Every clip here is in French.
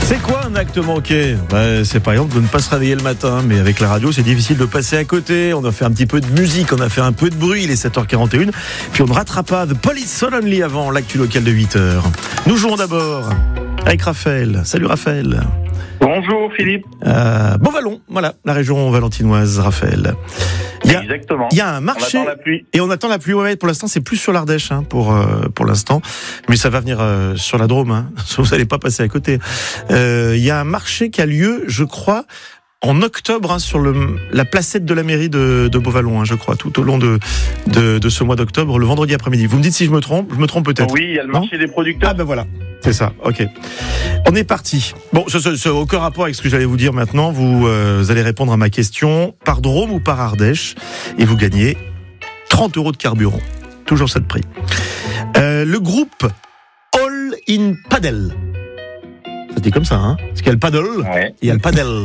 C'est quoi un acte manqué ? C'est par exemple de ne pas se réveiller le matin, mais avec la radio c'est difficile de passer à côté. On a fait un petit peu de musique, on a fait un peu de bruit, il est 7h41, puis on ne rattrape pas The Police Suddenly avant l'actu local de 8h. Nous jouons d'abord avec Raphaël. Salut Raphaël. Bonjour Philippe. Beauvallon, voilà, la région valentinoise, Raphaël. Exactement. Il y a un marché. On attend la pluie. Et on attend la pluie. Ouais, pour l'instant, c'est plus sur l'Ardèche, pour l'instant. Mais ça va venir sur la Drôme. Vous n'allez pas passer à côté. Il y a un marché qui a lieu, je crois, en octobre, sur la placette de la mairie de Beauvallon, je crois, tout au long de ce mois d'octobre, le vendredi après-midi. Vous me dites si je me trompe peut-être. Oui, il y a le marché des producteurs. Ah ben voilà, c'est ça, ok. On est parti. Bon, ça n'a aucun rapport avec ce que j'allais vous dire maintenant. Vous allez répondre à ma question, par Drôme ou par Ardèche, et vous gagnez 30 € de carburant. Toujours ça de prix. Le groupe All in Paddle. Ça dit comme ça, Parce qu'il y a le paddle, ouais. Il y a le paddle.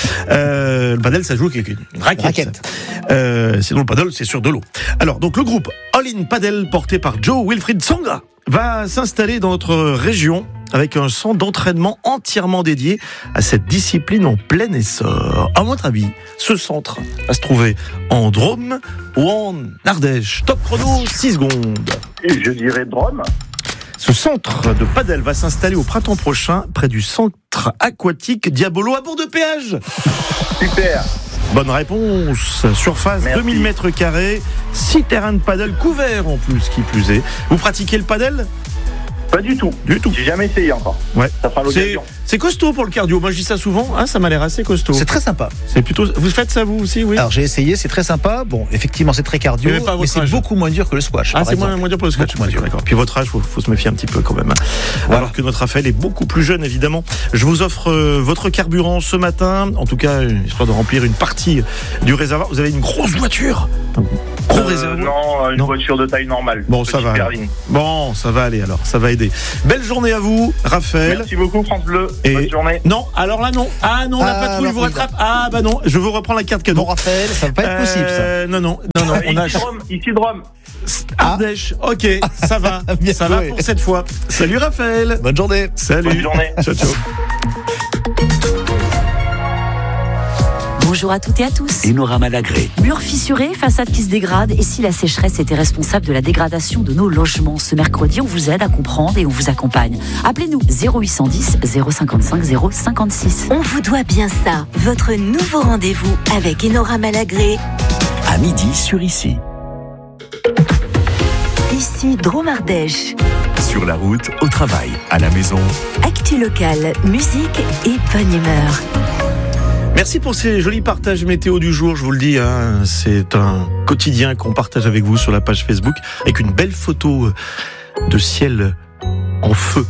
Le paddle, ça joue avec une raquette. Sinon, le paddle, c'est sur de l'eau. Alors, donc, le groupe All in Paddle, porté par Joe Wilfried Tsonga, va s'installer dans notre région avec un centre d'entraînement entièrement dédié à cette discipline en plein essor. À votre avis, ce centre va se trouver en Drôme ou en Ardèche ? Top chrono, 6 secondes. Et je dirais Drôme. Ce centre de paddle va s'installer au printemps prochain près du centre aquatique Diabolo à Bourg-de-Péage. Super. Bonne réponse. Surface, merci. 2000 m², 6 terrains de paddle couverts en plus, qui plus est. Vous pratiquez le paddle ? Pas du tout. J'ai jamais essayé encore. Ouais. Ça fera l'occasion. C'est costaud pour le cardio. Moi, je dis ça souvent. Ça m'a l'air assez costaud. C'est très sympa. C'est plutôt. Vous faites ça vous aussi, oui ? Alors j'ai essayé, c'est très sympa. Bon, effectivement, c'est très cardio, mais c'est beaucoup moins dur que le squash. C'est moins dur pour le squash. D'accord. Puis votre âge, faut se méfier un petit peu quand même. Voilà. Alors que notre Raphaël est beaucoup plus jeune, évidemment. Je vous offre votre carburant ce matin. En tout cas, histoire de remplir une partie du réservoir. Vous avez une grosse voiture. Gros réservoir. Non, une voiture de taille normale. Bon, ça va. Bon, ça va aller alors. Ça va aider. Belle journée à vous, Raphaël. Merci beaucoup, France Bleu. Bonne journée. Non, alors là, non. Ah non, la patrouille vous rattrape. Ah bah non, je vous reprends la carte cadeau. Bon, Raphaël, ça va pas être possible, ça. Non. On a ici Drôme. Ardèche, ok, ça va. Ça va pour cette fois. Salut Raphaël. Bonne journée. Salut. Bonne journée. Ciao. Bonjour à toutes et à tous. Enora Malagré. Murs fissurés, façades qui se dégradent. Et si la sécheresse était responsable de la dégradation de nos logements ? Ce mercredi, on vous aide à comprendre et on vous accompagne. Appelez-nous 0810 055 056. On vous doit bien ça. Votre nouveau rendez-vous avec Enora Malagré. À midi sur Ici. Ici, Drôme-Ardèche. Sur la route, au travail, à la maison. Actu locale, musique et bonne humeur. Merci pour ces jolis partages météo du jour, je vous le dis, c'est un quotidien qu'on partage avec vous sur la page Facebook avec une belle photo de ciel en feu.